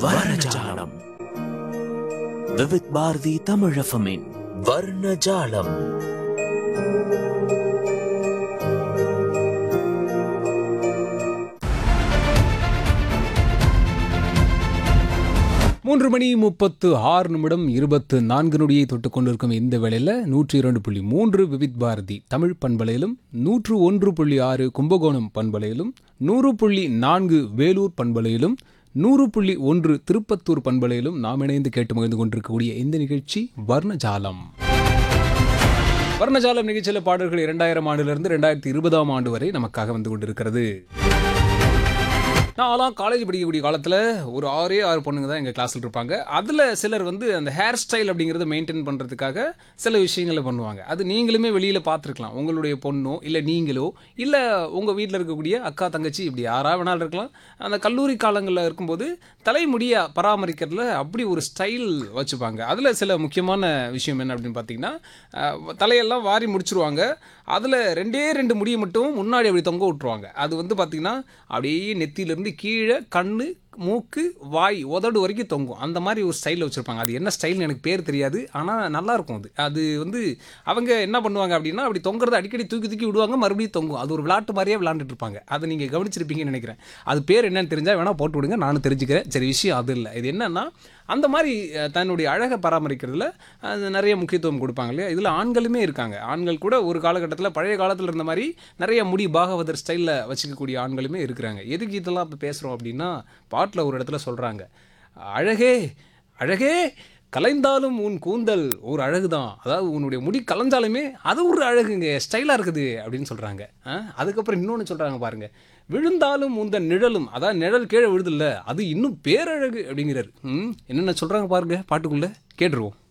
வர்ணஜாலம். விவித் பாரதி தமிழஃபமின் வர்ணஜாலம். மூன்று மணி 36 நிமிடம் 24 நொடியை தொட்டுக் கொண்டிருக்கும் இந்த வேளையில் 102.3 விவித் பாரதி தமிழ் பண்பலையிலும் 101.6 கும்பகோணம் பண்பலையிலும் 100.4 வேலூர் பண்பலையிலும் 100.1 திருப்பத்தூர் பண்பலையிலும் நாம் இணைந்து கேட்டு மகிழ்ந்து கொண்டிருக்கக்கூடிய இந்த நிகழ்ச்சி வர்ணஜாலம். வர்ணஜாலம் நிகழ்ச்சியில் பாடல்கள் 2000 ஆண்டிலிருந்து 2020 ஆண்டு வரை நமக்காக வந்து கொண்டிருக்கிறது. நான்லாம் காலேஜ் படிக்கக்கூடிய காலத்தில் ஒரு 6 பொண்ணுங்க தான் எங்கள் கிளாஸில் இருப்பாங்க. அதில் சிலர் வந்து அந்த ஹேர் ஸ்டைல் அப்படிங்கிறத மெயின்டைன் பண்ணுறதுக்காக சில விஷயங்களை பண்ணுவாங்க. அது நீங்களுமே வெளியில் பார்த்துருக்கலாம். உங்களுடைய பொண்ணோ இல்லை நீங்களோ இல்லை உங்கள் வீட்டில் இருக்கக்கூடிய அக்கா தங்கச்சி இப்படி யாராக வேணாலும் இருக்கலாம். அந்த கல்லூரி காலங்களில் இருக்கும்போது தலைமுடியை பராமரிக்கிறதுல அப்படி ஒரு ஸ்டைல் வச்சுப்பாங்க. அதில் சில முக்கியமான விஷயம் என்ன அப்படின்னு பார்த்தீங்கன்னா, தலையெல்லாம் வாரி முடிச்சுருவாங்க. அதில் 2 முடியை மட்டும் முன்னாடி அப்படி தொங்க விட்டுருவாங்க. அது வந்து பார்த்திங்கன்னா அப்படியே நெத்தியிலேருந்து கீழே கண்ணு, மூக்கு, வாய், உதடு வரைக்கும் தொங்கும். அந்த மாதிரி ஒரு ஸ்டைலில் வச்சுருப்பாங்க. அது என்ன ஸ்டைல்னு எனக்கு பேர் தெரியாது, ஆனால் நல்லாயிருக்கும். அது வந்து அவங்க என்ன பண்ணுவாங்க அப்படின்னா, அப்படி தொங்குறத அடிக்கடி தூக்கி தூக்கி விடுவாங்க, மறுபடியும் தொங்கும். அது ஒரு விளையாட்டு மாதிரியே விளையாண்டுட்டு இருப்பாங்க. அதை நீங்கள் கவனிச்சிருப்பீங்கன்னு நினைக்கிறேன். அது பேர் என்னன்னு தெரிஞ்சால் வேணால் போட்டு விடுங்க, நானும் தெரிஞ்சுக்கிறேன். சரி, விஷயம் அது இல்லை. இது என்னென்னா, அந்த மாதிரி தன்னுடைய அழகை பராமரிக்கிறதுல நிறைய முக்கியத்துவம் கொடுப்பாங்க இல்லையா. இதில் ஆண்களுமே இருக்காங்க. ஆண்கள் கூட ஒரு காலகட்டத்தில் பழைய காலத்தில் இருந்த மாதிரி நிறைய முடி பாகவதர் ஸ்டைலில் வச்சுக்கக்கூடிய ஆண்களுமே இருக்கிறாங்க. எதுக்கு இதெல்லாம் இப்போ பேசுகிறோம் அப்படின்னா, பாட்டில் ஒரு இடத்துல சொல்கிறாங்க, அழகே அழகே கலைந்தாலும் உன் கூந்தல் ஒரு அழகு தான். அதாவது உன்னுடைய முடி கலைஞ்சாலுமே அது ஒரு அழகுங்க, ஸ்டைலாக இருக்குது அப்படின்னு சொல்கிறாங்க. அதுக்கப்புறம் இன்னொன்று சொல்கிறாங்க பாருங்கள், விழுந்தாலும் உந்தன் நிழலும், அதாவது நிழல் கீழே விழுதில்ல, அது இன்னும் பேரழகு அப்படிங்கிறாரு. என்னென்ன சொல்கிறாங்க பாருங்க, பாட்டுக்குள்ளே கேட்டுருவோம்.